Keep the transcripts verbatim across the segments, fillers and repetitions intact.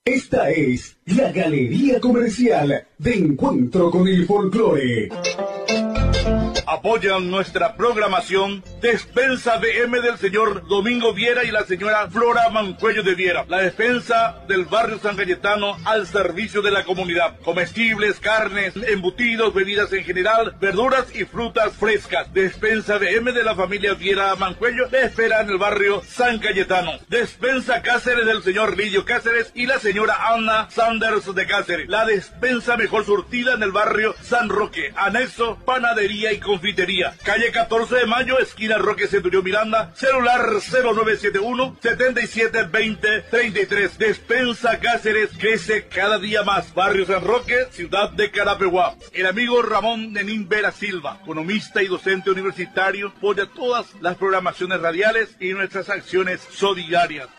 Esta es la Galería Comercial de Encuentro con el Folclore. Apoyan nuestra programación Despensa B M del señor Domingo Viera y la señora Flora Mancuello de Viera. La despensa del barrio San Cayetano al servicio de la comunidad. Comestibles, carnes, embutidos, bebidas en general, verduras y frutas frescas. Despensa B M de la familia Viera Mancuello le espera en el barrio San Cayetano. Despensa Cáceres del señor Lidio Cáceres y la señora Ana Sanders de Cáceres. La despensa mejor surtida en el barrio San Roque. Anexo, panadería y confitería. Calle catorce de mayo, esquina Roque Centurión Miranda, celular cero nueve siete uno, setenta y siete veinte treinta y tres. Despensa Cáceres crece cada día más. Barrio San Roque, ciudad de Carapeguá. El amigo Ramón Nenín Vera Silva, economista y docente universitario, apoya todas las programaciones radiales y nuestras acciones solidarias.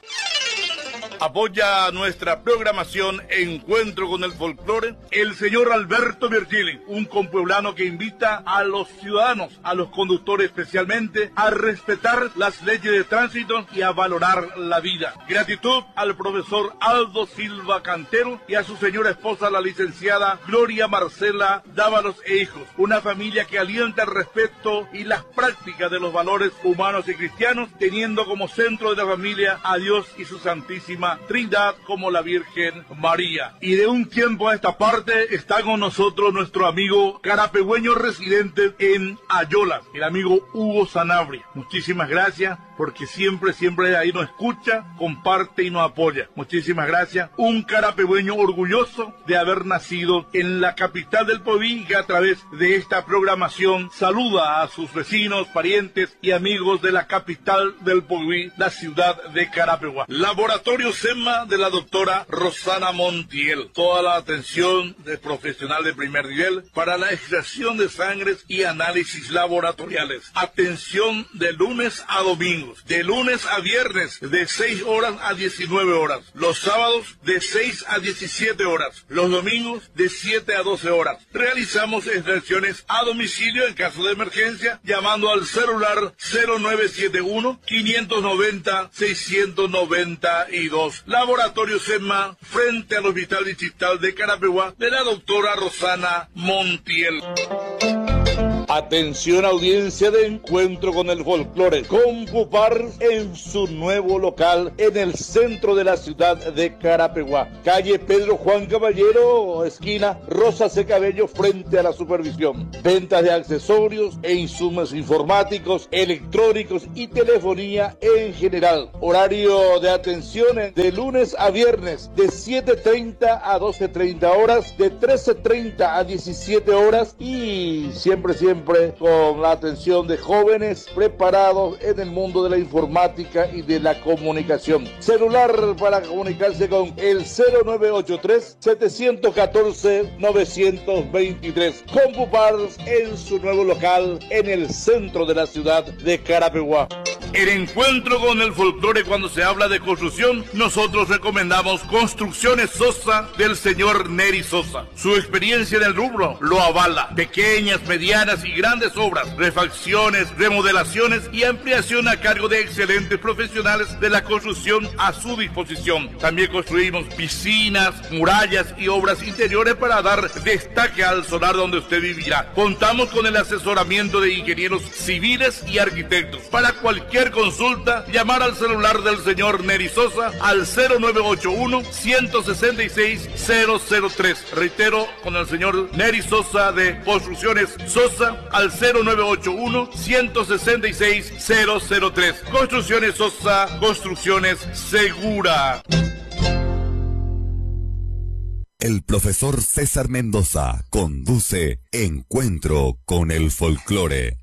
Apoya nuestra programación Encuentro con el Folclore el señor Alberto Virgili, un compueblano que invita a los ciudadanos, a los conductores especialmente, a respetar las leyes de tránsito y a valorar la vida. Gratitud al profesor Aldo Silva Cantero y a su señora esposa, la licenciada Gloria Marcela Dávalos e hijos. Una familia que alienta el respeto y las prácticas de los valores humanos y cristianos, teniendo como centro de la familia a Dios y su Santísima Trinidad como la Virgen María. Y de un tiempo a esta parte está con nosotros nuestro amigo carapegüeño residente en Ayola, el amigo Hugo Sanabria. Muchísimas gracias, porque siempre, siempre ahí nos escucha, comparte y nos apoya. Muchísimas gracias. Un carapegüeño orgulloso de haber nacido en la capital del Poví, que a través de esta programación saluda a sus vecinos, parientes y amigos de la capital del Poví, la ciudad de Carapeguá. Laboratorio SEMA de la doctora Rosana Montiel. Toda la atención de profesional de primer nivel para la extracción de sangres y análisis laboratoriales. Atención de lunes a domingos, de lunes a viernes de seis horas a diecinueve horas. Los sábados de seis a diecisiete horas. Los domingos de siete a doce horas. Realizamos extracciones a domicilio en caso de emergencia llamando al celular cero nueve siete uno, quinientos noventa, seiscientos noventa y dos. Laboratorio SEMA frente al Hospital Distrital de Carapeguá de la doctora Rosana Montiel. Atención, audiencia de Encuentro con el Folclore. Compupar en su nuevo local en el centro de la ciudad de Carapeguá. Calle Pedro Juan Caballero, esquina Rosa C. Cabello, frente a la supervisión. Ventas de accesorios e insumos informáticos, electrónicos y telefonía en general. Horario de atención de lunes a viernes de siete treinta a doce treinta horas, de trece treinta a diecisiete horas y siempre, siempre con la atención de jóvenes preparados en el mundo de la informática y de la comunicación. Celular para comunicarse con el cero nueve ocho tres, siete uno cuatro, nueve dos tres. Compupars en su nuevo local en el centro de la ciudad de Carapeguá. El Encuentro con el Folclore, cuando se habla de construcción, nosotros recomendamos Construcciones Sosa del señor Neri Sosa. Su experiencia en el rubro lo avala. Pequeñas, medianas y grandes obras, refacciones, remodelaciones y ampliación a cargo de excelentes profesionales de la construcción a su disposición. También construimos piscinas, murallas y obras interiores para dar destaque al solar donde usted vivirá. Contamos con el asesoramiento de ingenieros civiles y arquitectos. Para cualquier consulta, llamar al celular del señor Neri Sosa al cero nueve ocho uno, ciento sesenta y seis, cero cero tres. Reitero, con el señor Neri Sosa de Construcciones Sosa al cero nueve ocho uno, ciento sesenta y seis, cero cero tres. Construcciones Sosa, construcciones segura. El profesor César Mendoza conduce Encuentro con el Folclore.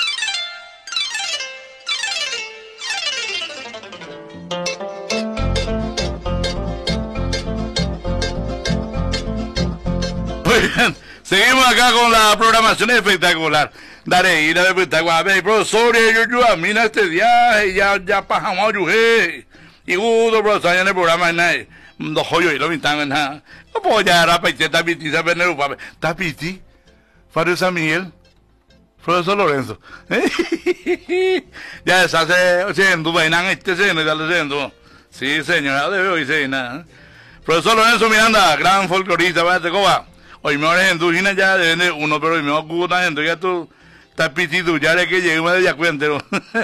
Seguimos acá con la programación espectacular. Daré ir a espectacular. Ve, profesor, yo yo a mí en este viaje ya ya pasamos yo he. Y gusto, profesor, en el programa nadie. No joyo y lo vintan nada. No puedo ya a pedir tapiti, saber no pape. Tapiti. Faro San Miguel. Profesor Lorenzo. Ya está haciendo, vainan este seno, ya lo siento. Sí, señora, debe oírse nada. Profesor Lorenzo Miranda, gran folclorista, ¿verdad? ¿Cómo va? Hoy me oren en tu gina ya de uno, pero hoy me ocupa en tu ya tú estás pitito, ya de que llegue una de ya cuentero.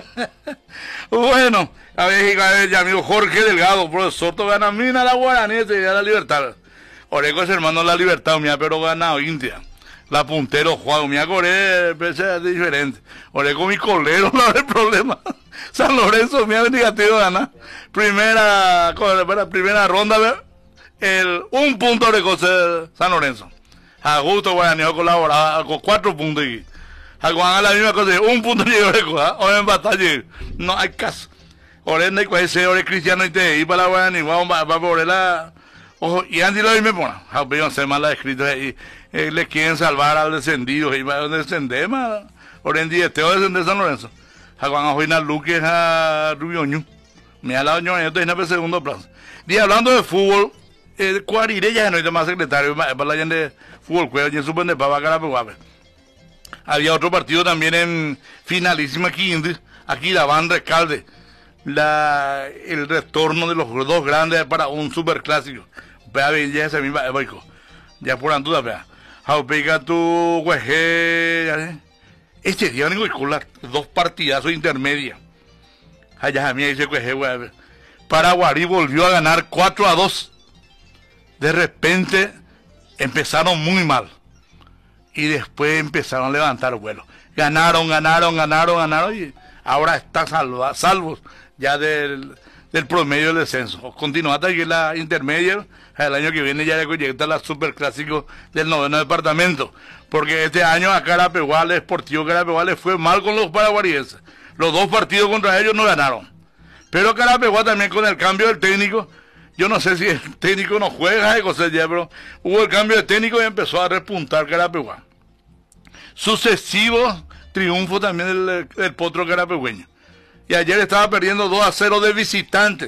Bueno, a ver, a ver, ya amigo Jorge Delgado, profesor, tú ganas mina la Guaraní, te da la libertad. Oreco es hermano la libertad, mía, pero ganado India. La puntero Juan, mía, Corea, es diferente. Oreco mi colero, no hay problema. San Lorenzo, mía, negativo gana. Primera, primera ronda, el, un punto Oreco San Lorenzo. A gusto Guaraní colaboraba con cuatro puntos y a Juan a la misma cosa, un punto llegó Oreco, ¿ah? O en batalla, no hay caso. Orenda y cuál ore cristiano y te y para la Guaraní, vamos a por la ojo, y Andy lo me pone, a ver, se mal escrito y eh, le quieren salvar al descendido, y va a descender más, Orenda y este o descender San Lorenzo. A Juan a Joina Luque a Rubioño, me ha dado yo esto en el segundo plazo. Y hablando de fútbol, eh, Cuarire ya no hay más secretario, para la gente de fútbol, cuero, y en su pende para Carapeguape. Había otro partido también en finalísima quince, aquí la banda Recalde. La, el retorno de los dos grandes para un superclásico. Vea, ya ese mismo, ya por anduda, vea. Jaupega tu, güey, este día vengo con las dos partidazos intermedias. Allá a mí dice, güey, Paraguarí volvió a ganar cuatro a dos. De repente empezaron muy mal. Y después empezaron a levantar vuelo. Ganaron, ganaron, ganaron, ganaron y ahora está salva, salvos ya del, del promedio del descenso. Continúa hasta aquí la intermedia, el año que viene ya llega la superclásico del noveno departamento, porque este año a Carapeguá, el Sportivo Carapeguá le fue mal con los paraguarienses. Los dos partidos contra ellos no ganaron. Pero Carapeguá también con el cambio del técnico, yo no sé si el técnico no juega, pero hubo el cambio de técnico y empezó a repuntar Carapeguá. Sucesivos triunfo también del, del potro carapegüeño. Y ayer estaba perdiendo dos a cero de visitantes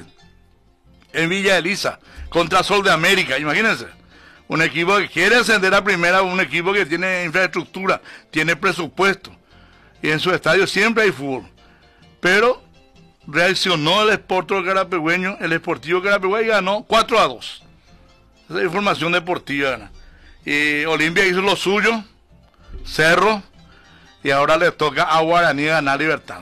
en Villa Elisa contra Sol de América, imagínense. Un equipo que quiere ascender a primera, un equipo que tiene infraestructura, tiene presupuesto. Y en su estadio siempre hay fútbol. Pero reaccionó el potro carapegüeño, el Sportivo Carapeguá y ganó cuatro a dos. Esa es información deportiva, ¿no? Y Olimpia hizo lo suyo, Cerro, y ahora le toca a Guaraní ganar Libertad.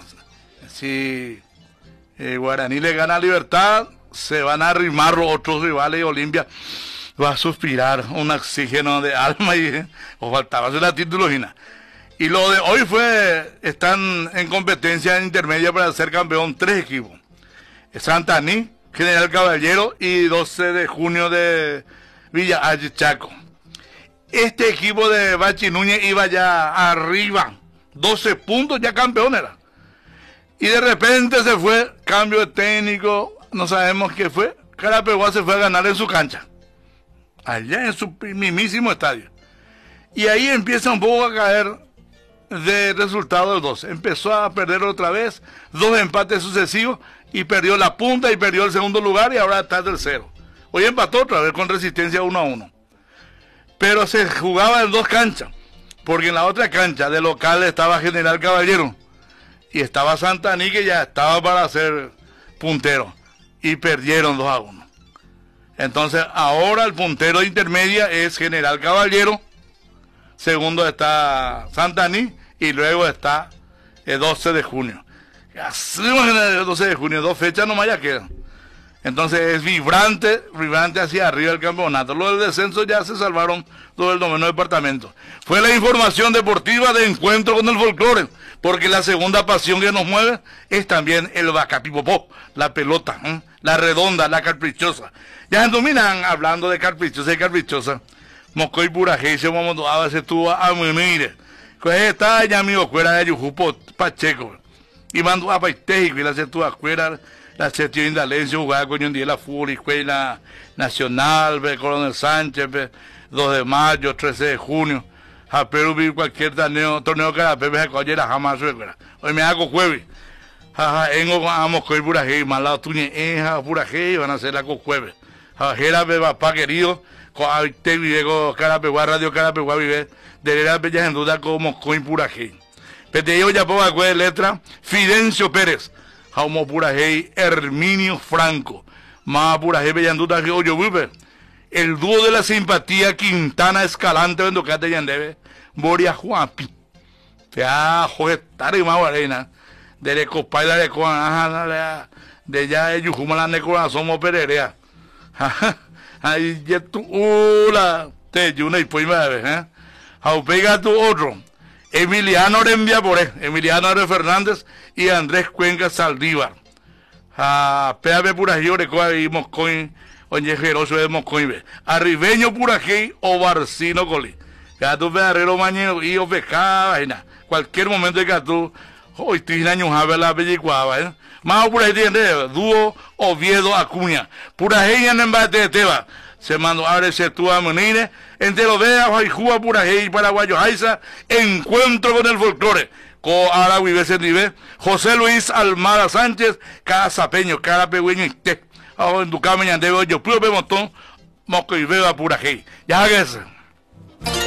Si eh, Guaraní le gana Libertad, se van a arrimar los otros rivales y Olimpia va a suspirar un oxígeno de alma y eh, o faltaba hacer la titulogina. Y lo de hoy fue, están en competencia intermedia para ser campeón tres equipos. Santaní, General Caballero y doce de junio de Villa Chaco. Este equipo de Bachi Núñez iba ya arriba, doce puntos, ya campeón era. Y de repente se fue, cambio de técnico, no sabemos qué fue. Carapeguá se fue a ganar en su cancha, allá en su mismísimo estadio. Y ahí empieza un poco a caer de resultado de dos. Empezó a perder otra vez, dos empates sucesivos, y perdió la punta y perdió el segundo lugar y ahora está tercero. Hoy empató otra vez con Resistencia uno a uno. Pero se jugaba en dos canchas, porque en la otra cancha de local estaba General Caballero y estaba Santaní, que ya estaba para ser puntero, y perdieron dos a uno. Entonces ahora el puntero de intermedia es General Caballero, segundo está Santaní y luego está el doce de junio. Hacemos el doce de junio, dos fechas nomás ya quedan. Entonces es vibrante, vibrante hacia arriba el campeonato. Lo del descenso ya se salvaron todo el noveno departamento. Fue la información deportiva de Encuentro con el Folclore, porque la segunda pasión que nos mueve es también el bacapipopó, la pelota, ¿eh? La redonda, la caprichosa. Ya dominan hablando de caprichosa y caprichosa. Moscoy Purajé, se vamos a veces tuvo a Munire. Que está ya amigo fuera de Yujupo Pacheco. Y mandó a Paitejo y la se tuvo afuera. La sección Indalense jugaba con un día la fútbol, Escuela Nacional, be, Coronel Sánchez, be, dos de mayo, trece de junio, a Perú vi cualquier torneo, torneo Carapé, be, a jamás recuerda. Hoy me hago jueves, jaja, engo amo coi Purajé, malado tuñe, enja Purajé, van a hacer la con jueves. Jajera, be, papá querido, con te vive con Carapeguá, Radio Carapeguá, vive, de la bella en duda como coi Purajé. Pero ya pongo de letra, Fidencio Pérez. Jaumo Purajé, Herminio Franco, más Purajé Bellanduta que Oyo Vive, el dúo de la simpatía Quintana Escalante Vendocate Yandebe, Boria Juapi. Ya, joder, tarde más arena. De copaila de coan, de ya de Yujumala de corazón mo pererea. Ahí ya tu hola, te yuna y pues me ves, ¿eh? Au pega tu otro. Emiliano Rembia Boré, Emiliano R. Fernández y Andrés Cuenca Saldívar. Ah, P pura de coa y Moscoin, oye, Jeroso de Moscoin, Arribeño Purají o Barcino Coli. Gato Ferrero Mañero y Ovejada, cualquier momento de gato, hoy estoy años a ver la película, ¿eh? Más por ahí tiene, dúo Oviedo Acuña. Pura gente en embate de Teba. Se mandó a ver tú a Menine, entre los veas, Juá, Pura gente, Paraguayo, Aiza, encuentro con el folclore. Co ahora vive ese nivel. José Luis Almada Sánchez, cada sapeño, cada pegüeño y te. Ahora en tu cama, yo puro bebotón, mosco y beba pura gente. Ya que es.